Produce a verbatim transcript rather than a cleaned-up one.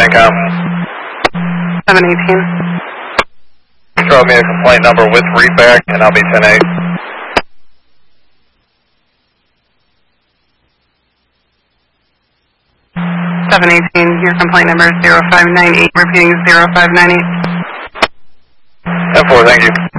CENTCOM. seven eighteen. Throw me a complaint number with readback, and I'll be ten eight. seven eighteen, your complaint number is zero five nine eight, repeating zero five nine eight. ten four, thank you.